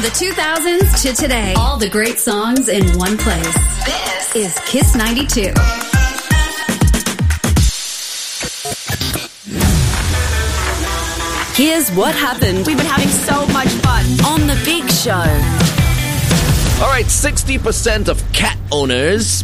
the 2000s to today. All the great songs in one place. This is Kiss 92. Here's what happened. We've been having so much fun on The Big Show. All right, 60% of cat owners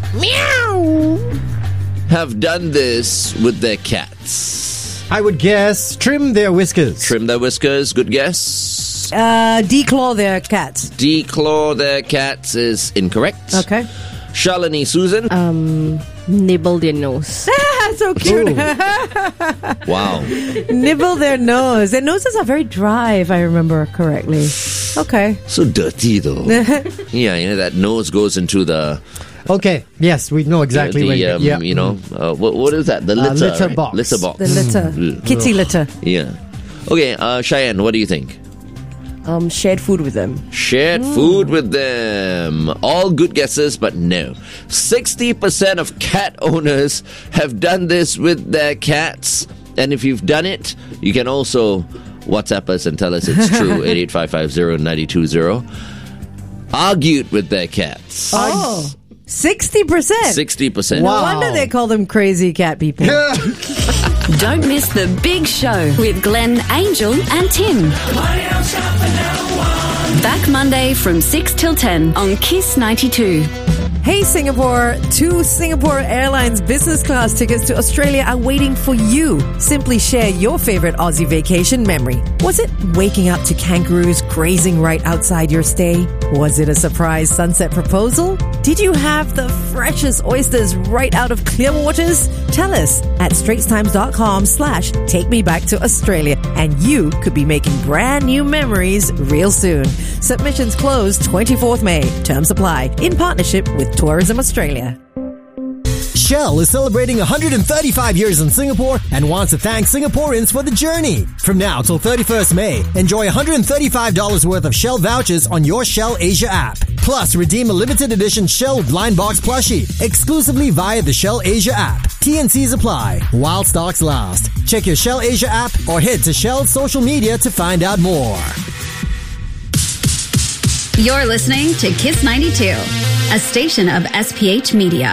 have done this with their cats. I would guess trim their whiskers. Trim their whiskers, good guess. Declaw their cats. Declaw their cats is incorrect. Okay. Shalini, Susan? Nibble their nose. So cute. Wow. Nibble their nose. Their noses are very dry, if I remember correctly. Okay. So dirty, though. Yeah, you know, that nose goes into the... Okay, yes, we know exactly the, where you know, what is that? The litter. Litter right? box. Litter box. The litter. Kitty litter. Yeah. Okay, Cheyenne, what do you think? Shared food with them. Shared food with them. All good guesses, but no. 60% of cat owners have done this with their cats. And if you've done it, you can also WhatsApp us and tell us it's true. 88550-920. Argued with their cats. Oh. 60%? 60%. No Wow. wonder they call them crazy cat people. Don't miss The Big Show with Glenn, Angel, and Tim. Back Monday from 6 till 10 on Kiss 92. Hey Singapore, 2 Singapore Airlines business class tickets to Australia are waiting for you. Simply share your favorite Aussie vacation memory. Was it waking up to kangaroos grazing right outside your stay? Was it a surprise sunset proposal? Did you have the freshest oysters right out of Clearwaters? Tell us at straitstimes.com/take me back to Australia, and you could be making brand new memories real soon. Submissions close 24th May. Terms apply. In partnership with Tourism Australia. Shell is celebrating 135 years in Singapore and wants to thank Singaporeans for the journey. From now till 31st May, enjoy $135 worth of Shell vouchers on your Shell Asia app. Plus, redeem a limited edition Shell Blind Box plushie exclusively via the Shell Asia app. T&Cs apply while stocks last. Check your Shell Asia app or head to Shell's social media to find out more. You're listening to Kiss 92, a station of SPH Media.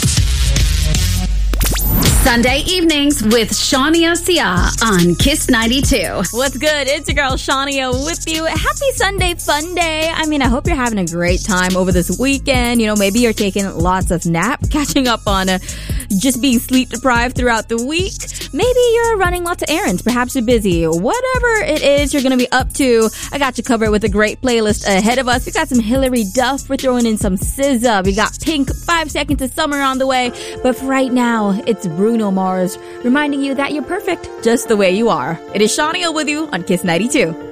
Sunday evenings with Shania Sia on Kiss 92. What's good? It's your girl Shania with you. Happy Sunday fun day. I mean, I hope you're having a great time over this weekend. You know, maybe you're taking lots of nap, catching up on just being sleep deprived throughout the week. Maybe you're running lots of errands. Perhaps you're busy. Whatever it is you're going to be up to, I got you covered with a great playlist ahead of us. We got some Hilary Duff. We're throwing in some SZA. We got Pink, 5 Seconds of Summer on the way. But for right now, it's Bruno Mars reminding you that you're perfect just the way you are. It is Shania with you on Kiss 92.